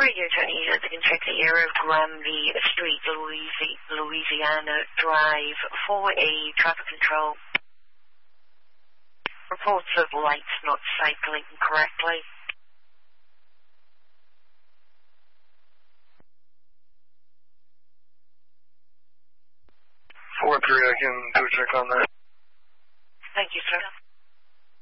Radio 28, they can check the area of Granby Street, Louisiana Drive for a traffic control. Reports of lights not cycling correctly. 4-3, I can go check on that. Thank you, sir.